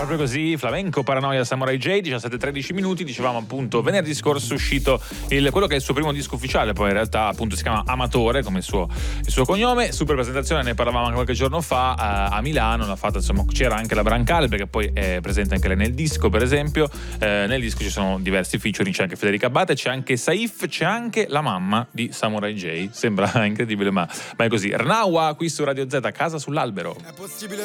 proprio così, Flamenco Paranoia Samurai J, 17-13 minuti. Dicevamo appunto venerdì scorso è uscito quello che è il suo primo disco ufficiale, poi in realtà appunto si chiama Amatore come il suo cognome. Super presentazione, ne parlavamo anche qualche giorno fa a Milano, l'ha fatta, insomma, c'era anche la Brancale perché poi è presente anche lei nel disco, per esempio. Nel disco ci sono diversi featuring, c'è anche Federica Abate, c'è anche Saif, c'è anche la mamma di Samurai J. Sembra incredibile, ma è così. Rnawa qui su Radio Z, Casa sull'albero. È possibile